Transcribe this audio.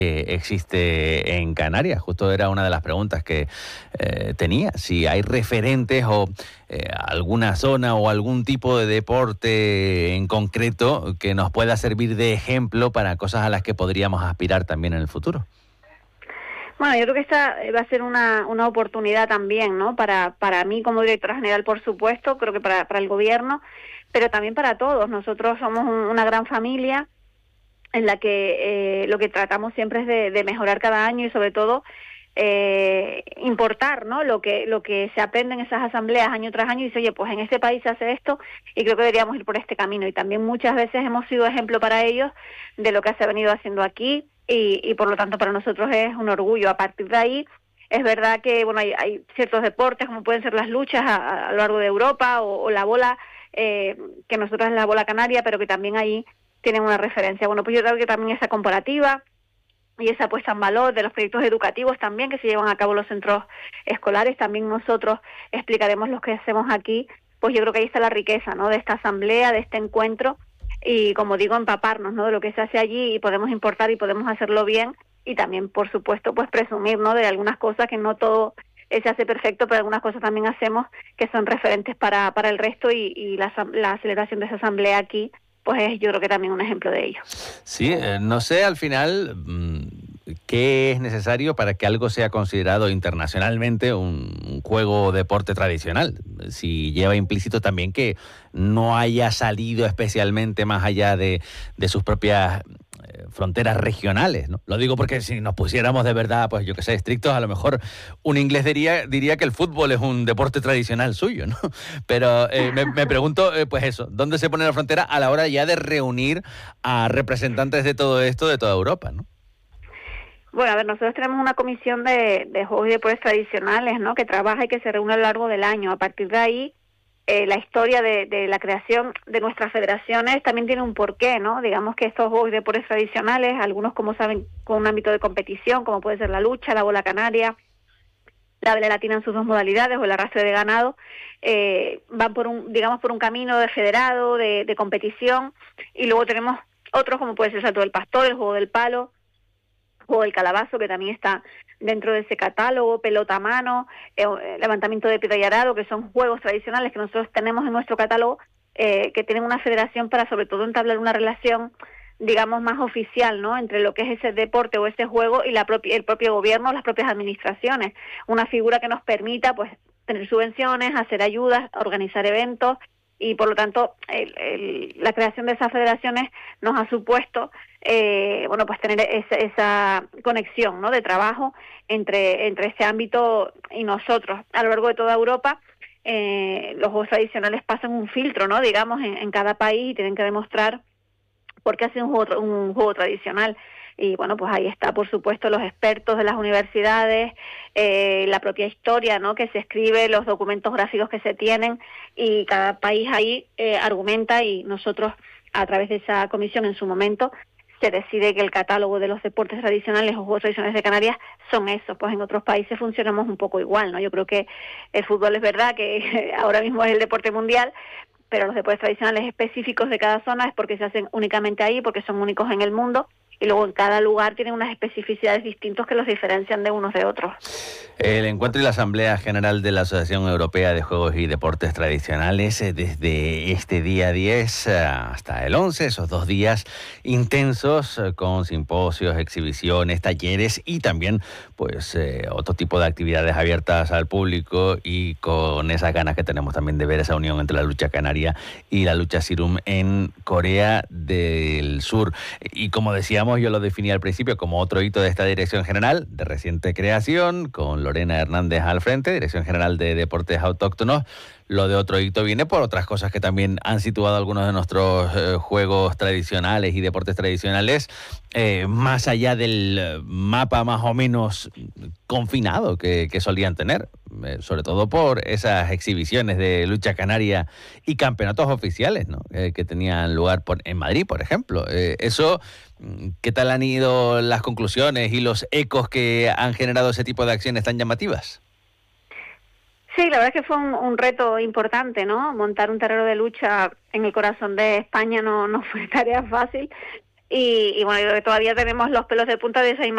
existe en Canarias. Justo era una de las preguntas que tenía, si hay referentes o alguna zona o algún tipo de deporte en concreto que nos pueda servir de ejemplo para cosas a las que podríamos aspirar también en el futuro. Bueno, yo creo que esta va a ser una oportunidad también, ¿no? Para mí como directora general, por supuesto, creo que para el gobierno, pero también para todos. Nosotros somos una gran familia en la que lo que tratamos siempre es de mejorar cada año y sobre todo importar, ¿no? Lo que se aprende en esas asambleas año tras año y dice, oye, pues en este país se hace esto y creo que deberíamos ir por este camino. Y también muchas veces hemos sido ejemplo para ellos de lo que se ha venido haciendo aquí y por lo tanto para nosotros es un orgullo. A partir de ahí es verdad que bueno hay ciertos deportes como pueden ser las luchas a lo largo de Europa o la bola, que nosotros es la bola canaria, pero que también ahí tienen una referencia. Bueno, pues yo creo que también esa comparativa y esa puesta en valor de los proyectos educativos también que se llevan a cabo en los centros escolares, también nosotros explicaremos lo que hacemos aquí, pues yo creo que ahí está la riqueza, ¿no? De esta asamblea, de este encuentro y, como digo, empaparnos, ¿no? De lo que se hace allí y podemos importar y podemos hacerlo bien y también, por supuesto, pues presumir, ¿no? De algunas cosas que no todo se hace perfecto, pero algunas cosas también hacemos que son referentes para el resto y la celebración de esa asamblea aquí pues yo creo que también un ejemplo de ello. Sí, no sé al final qué es necesario para que algo sea considerado internacionalmente un juego o deporte tradicional. Si lleva implícito también que no haya salido especialmente más allá de sus propias fronteras regionales, ¿no? Lo digo porque si nos pusiéramos de verdad, pues yo que sé, estrictos, a lo mejor un inglés diría que el fútbol es un deporte tradicional suyo, ¿no? Pero me pregunto, pues eso, ¿dónde se pone la frontera a la hora ya de reunir a representantes de todo esto de toda Europa, ¿no? Bueno, a ver, nosotros tenemos una comisión de juegos y deportes tradicionales, ¿no? Que trabaja y que se reúne a lo largo del año. A partir de ahí, la historia de la creación de nuestras federaciones también tiene un porqué, ¿no? Digamos que estos juegos y deportes tradicionales, algunos, como saben, con un ámbito de competición, como puede ser la lucha, la bola canaria, la vela latina en sus dos modalidades o el arrastre de ganado, van por un camino de federado, de competición, y luego tenemos otros como puede ser el salto del pastor, el juego del palo, juego del calabazo, que también está dentro de ese catálogo, pelota a mano, levantamiento de piedra y arado, que son juegos tradicionales que nosotros tenemos en nuestro catálogo, que tienen una federación para sobre todo entablar una relación, digamos, más oficial, ¿no? Entre lo que es ese deporte o ese juego y el propio gobierno, las propias administraciones. Una figura que nos permita, pues, tener subvenciones, hacer ayudas, organizar eventos, y por lo tanto la creación de esas federaciones nos ha supuesto pues tener esa conexión, ¿no? De trabajo entre ese ámbito y nosotros. A lo largo de toda Europa los juegos tradicionales pasan un filtro, ¿no? Digamos, en cada país, y tienen que demostrar por qué hace un juego tradicional. Y bueno, pues ahí está, por supuesto, los expertos de las universidades, la propia historia, ¿no? Que se escribe, los documentos gráficos que se tienen, y cada país ahí argumenta, y nosotros, a través de esa comisión en su momento, se decide que el catálogo de los deportes tradicionales o juegos tradicionales de Canarias son esos. Pues en otros países funcionamos un poco igual, ¿no? Yo creo que el fútbol es verdad que ahora mismo es el deporte mundial, pero los deportes tradicionales específicos de cada zona es porque se hacen únicamente ahí, porque son únicos en el mundo, y luego en cada lugar tienen unas especificidades distintas que los diferencian de unos de otros. El encuentro y la Asamblea General de la Asociación Europea de Juegos y Deportes Tradicionales, desde este día 10 hasta el 11, esos 2 días intensos con simposios, exhibiciones, talleres y también pues otro tipo de actividades abiertas al público, y con esas ganas que tenemos también de ver esa unión entre la lucha canaria y la lucha Sirum en Corea del Sur. Y como decíamos, yo lo definí al principio como otro hito de esta Dirección General de reciente creación, con Lorena Hernández al frente, Dirección General de Deportes Autóctonos. Lo de otro hito viene por otras cosas que también han situado algunos de nuestros juegos tradicionales y deportes tradicionales más allá del mapa más o menos confinado que solían tener, sobre todo por esas exhibiciones de lucha canaria y campeonatos oficiales, ¿no? Que tenían lugar en Madrid, por ejemplo. ¿Qué tal han ido las conclusiones y los ecos que han generado ese tipo de acciones tan llamativas? Sí, la verdad es que fue un reto importante, ¿no? Montar un terreno de lucha en el corazón de España no fue tarea fácil, y bueno, yo creo que todavía tenemos los pelos de punta de esa imagen